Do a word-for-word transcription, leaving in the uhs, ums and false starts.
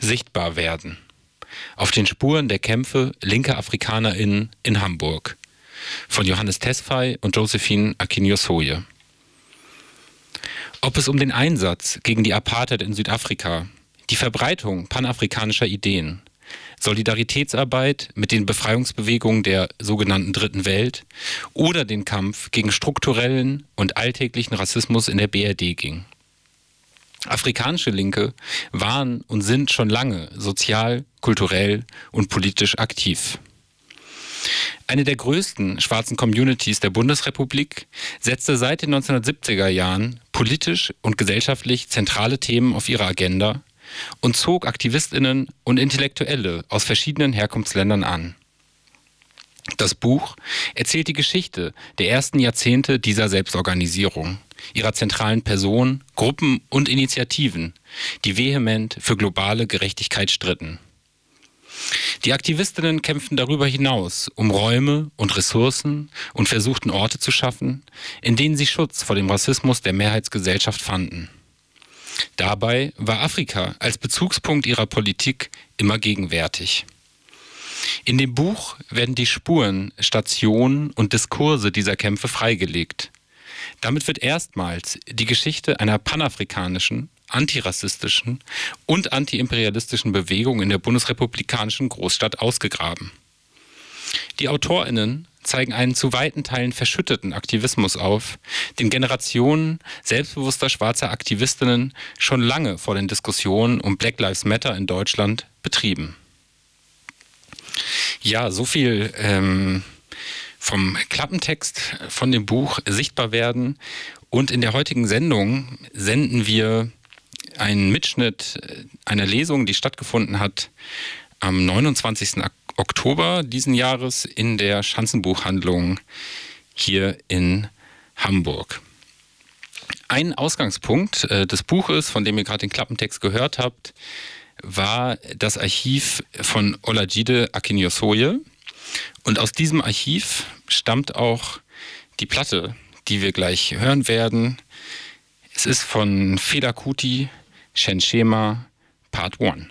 Sichtbar werden. Auf den Spuren der Kämpfe linker AfrikanerInnen in Hamburg. Von Johannes Tesfaye und Josephine Akinyi-Okoye. Ob es um den Einsatz gegen die Apartheid in Südafrika, die Verbreitung panafrikanischer Ideen, Solidaritätsarbeit mit den Befreiungsbewegungen der sogenannten Dritten Welt oder den Kampf gegen strukturellen und alltäglichen Rassismus in der B R D ging. Afrikanische Linke waren und sind schon lange sozial, kulturell und politisch aktiv. Eine der größten schwarzen Communities der Bundesrepublik setzte seit den neunzehnhundertsiebziger Jahren politisch und gesellschaftlich zentrale Themen auf ihre Agenda und zog AktivistInnen und Intellektuelle aus verschiedenen Herkunftsländern an. Das Buch erzählt die Geschichte der ersten Jahrzehnte dieser Selbstorganisierung, ihrer zentralen Personen, Gruppen und Initiativen, die vehement für globale Gerechtigkeit stritten. Die Aktivistinnen kämpften darüber hinaus um Räume und Ressourcen und versuchten Orte zu schaffen, in denen sie Schutz vor dem Rassismus der Mehrheitsgesellschaft fanden. Dabei war Afrika als Bezugspunkt ihrer Politik immer gegenwärtig. In dem Buch werden die Spuren, Stationen und Diskurse dieser Kämpfe freigelegt. Damit wird erstmals die Geschichte einer panafrikanischen, antirassistischen und antiimperialistischen Bewegung in der bundesrepublikanischen Großstadt ausgegraben. Die AutorInnen zeigen einen zu weiten Teilen verschütteten Aktivismus auf, den Generationen selbstbewusster schwarzer Aktivistinnen schon lange vor den Diskussionen um Black Lives Matter in Deutschland betrieben. Ja, so viel ähm, vom Klappentext von dem Buch Sichtbar werden. Und in der heutigen Sendung senden wir einen Mitschnitt einer Lesung, die stattgefunden hat am neunundzwanzigsten Oktober diesen Jahres in der Schanzenbuchhandlung hier in Hamburg. Ein Ausgangspunkt äh, des Buches, von dem ihr gerade den Klappentext gehört habt, war das Archiv von Olajide Akinyi-Okoye. Und aus diesem Archiv stammt auch die Platte, die wir gleich hören werden. Es ist von Fela Kuti, Shenshema, Part eins.